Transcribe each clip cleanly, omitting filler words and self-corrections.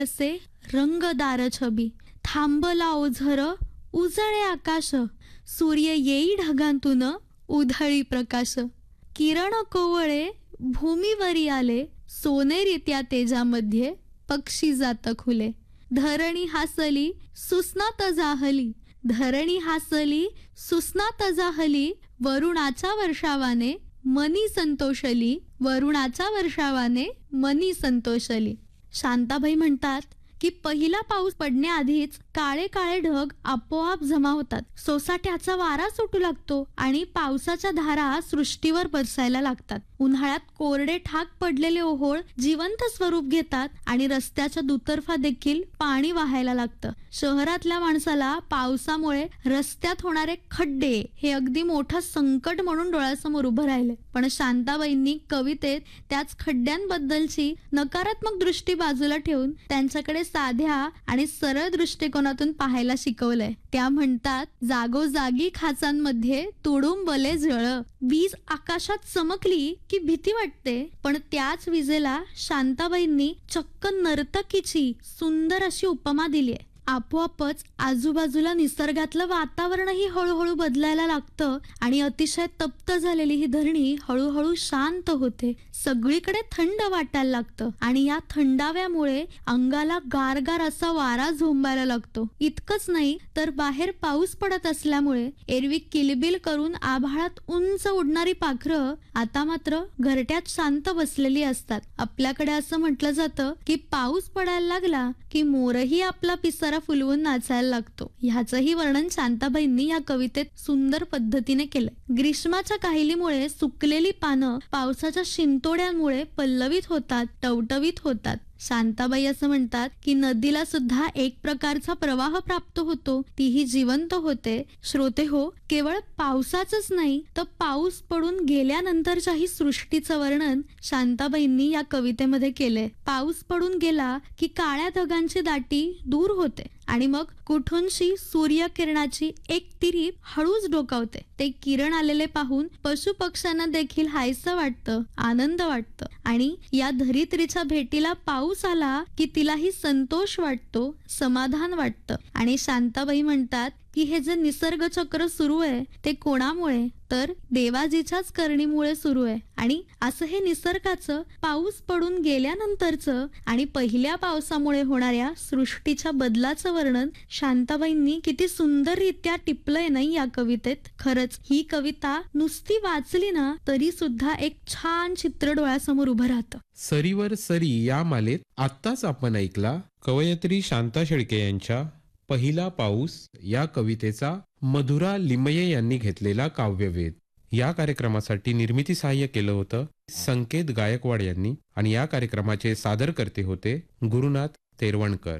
असे रंगदार छबी. थांबला ओझर उजळे आकाश, सूर्य येई ढगांतून उधळी प्रकाश. किरण कोवळे भूमीवरी आले, सोनेरी त्या तेजामध्ये पक्षी जात खुले. धरणी हासली सुस्नात जाहली, धरणी हासली सुस्नात जाहली. वरुणाच्या वर्षावाने मनी संतोषली, वरुणाच्या वर्षावाने मनी संतोषली. शांताबाई म्हणतात की पहिला पाऊस पडण्याआधीच काळे काळे ढग आपोआप जमा होतात. सोसाट्याचा वारा सुटू लागतो आणि पावसाच्या धारा सृष्टीवर बरसायला लागतात. उन्हाळ्यात कोरडे ठाक पडलेले ओहोळ जिवंत स्वरूप घेतात आणि रस्त्याच्या दुतर्फा देखील पाणी वाहायला लागतं. शहरातल्या माणसाला पावसामुळे रस्त्यात होणारे खड्डे हे अगदी मोठं संकट म्हणून डोळ्यासमोर उभं राहिले. पण शांताबाईंनी कवितेत त्याच खड्ड्यांबद्दलची नकारात्मक दृष्टी बाजूला ठेवून त्यांच्याकडे साध्या आणि सरळ दृष्टिकोनातून पाहायला शिकवलंय. त्या म्हणतात, जागोजागी खाचांमध्ये तुडुंबले जळ. वीज आकाशात चमकली की भीती वाटते, पण त्याच विजेला शांताबाईंनी चक्क नर्तकीची सुंदर अशी उपमा दिली आहे. आपोआपच आजूबाजूला निसर्गातलं वातावरणही हळूहळू बदलायला लागतं आणि अतिशय तप्त झालेली ही धरणी हळूहळू शांत होते. सगळीकडे थंड वाटायला लागतं आणि या थंडाव्यामुळे अंगाला गारगार असा वारा झोंबायला लागतो. इतकंच नाही तर बाहेर पाऊस पडत असल्यामुळे एरवी किलबिल करून आभाळात उंच उडणारी पाखरं आता मात्र घरट्यात शांत बसलेली असतात. आपल्याकडे असं म्हटलं जातं की पाऊस पडायला लागला की मोरही आपला पिसारा फुलवून नाचायला लागतो. ह्याचंही वर्णन शांताबाईंनी या कवितेत सुंदर पद्धतीने केलंय. ग्रीष्माच्या काहिलीमुळे सुकलेली पानं पावसाच्या शिंतोड्यांमुळे पल्लवित होतात, टवटवीत होतात. शांताबाई असं म्हणतात की नदीला सुद्धा एक प्रकारचा प्रवाह प्राप्त होतो, तीही जिवंत होते. श्रोते हो, केवळ पावसाचंच नाही तर पाऊस पडून गेल्यानंतरच्याही सृष्टीचं वर्णन शांताबाईंनी या कवितेमध्ये केलंय. पाऊस पडून गेला की काळ्या ढगांची दाटी दूर होते आणि मग कुठूनशी सूर्यकिरणाची एक तिरीप हळूच डोकावते. ते किरण आलेले पाहून पशु पक्ष्यांना देखील हायसं वाटतं, आनंद वाटतं आणि या धरित्रीच्या भेटीला पाऊस आला की तिलाही संतोष वाटतो, समाधान वाटतं. आणि शांताबाई म्हणतात की हे जे निसर्ग चक्र सुरू आहे ते कोणामुळे, तर देवाजीच्याच करणीमुळे सुरू आहे. आणि असं हे निसर्गाचं पाऊस पडून गेल्यानंतरचं आणि पहिल्या पावसामुळे होणाऱ्या सृष्टीच्या बदलाचं वर्णन शांताबाईंनी किती सुंदररित्या टिपलंय नाही या कवितेत. खरंच ही कविता नुसती वाचली ना तरी सुद्धा एक छान चित्र डोळ्यासमोर उभं राहतं. सरीवर सरी या मालेत आत्ताच आपण ऐकला कवयित्री शांता शेळके यांच्या पहिला पाऊस या कवितेचा मधुरा लिमये यांनी घेतलेला काव्यवेध. या कार्यक्रमासाठी निर्मिती सहाय्य केलं होतं संकेत गायकवाड यांनी आणि या कार्यक्रमाचे सादरकर्ते होते गुरुनाथ तेरवणकर.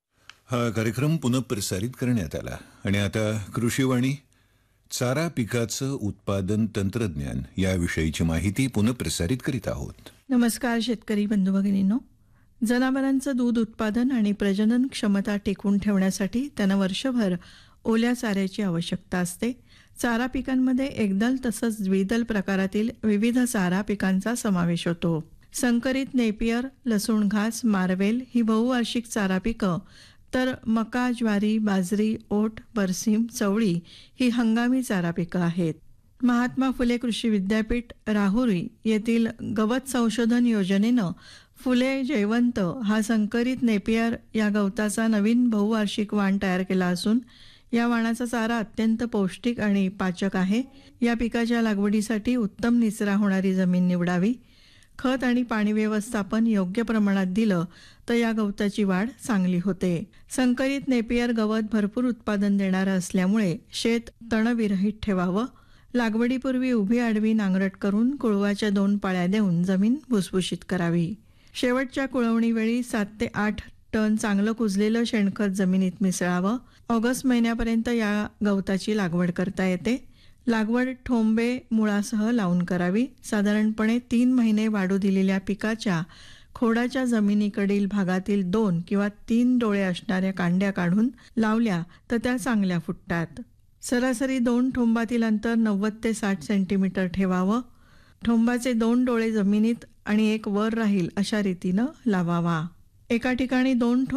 हा कार्यक्रम पुनःप्रसारित करण्यात आला. आणि आता कृषीवाणी, चारा पिकाचं उत्पादन तंत्रज्ञान याविषयीची माहिती पुनःप्रसारित करीत आहोत. नमस्कार शेतकरी बंधू भगिनींनो. जनावरांचं दूध उत्पादन आणि प्रजनन क्षमता टिकवून ठेवण्यासाठी त्यांना वर्षभर ओल्या चाऱ्याची आवश्यकता असते. चारा पिकांमध्ये एकदल तसंच द्विदल प्रकारातील विविध चारा पिकांचा समावेश होतो. संकरित नेपियर, लसूण घास, मार्वेल ही बहुवार्षिक चारा पिकं, तर मका, ज्वारी, बाजरी, ओट, बरसीम, चवळी ही हंगामी चारा पिकं आहेत. महात्मा फुले कृषी विद्यापीठ राहुरी येथील गवत संशोधन योजनेनं फुले जयवंत हा संकरित नेपियर या गवताचा नवीन बहुवार्षिक वाण तयार केला असून या वाणाचा चारा अत्यंत पौष्टिक आणि पाचक आहे. या पिकाच्या लागवडीसाठी उत्तम निचरा होणारी जमीन निवडावी. खत आणि पाणी व्यवस्थापन योग्य प्रमाणात दिलं तर या गवताची वाढ चांगली होते. संकरित नेपियर गवत भरपूर उत्पादन देणारं असल्यामुळे शेत तणविरहित ठेवावं. लागवडीपूर्वी उभी आडवी नांगरट करून कुळवाच्या 2 पाळ्या देऊन जमीन भुसभुशीत करावी. शेवटच्या कुळवणीवेळी 7 ते 8 टन चांगलं कुजलेलं शेणखत जमिनीत मिसळावं. ऑगस्ट महिन्यापर्यंत या गवताची लागवड करता येते. लागवड ठोंबे मुळासह लावून करावी. साधारणपणे 3 महिने वाढू दिलेल्या पिकाच्या खोडाच्या जमिनीकडील भागातील 2 किंवा 3 डोळे असणाऱ्या कांड्या काढून लावल्या तर त्या चांगल्या फुटतात. सरासरी 2 ठोंबातील अंतर 90 ते 60 सेंटीमीटर ठेवावं. ठोंबाचे 2 डोळे जमिनीत आणि 1 वर राहील अशा रीतीनं लावावा. एका ठिकाणी 2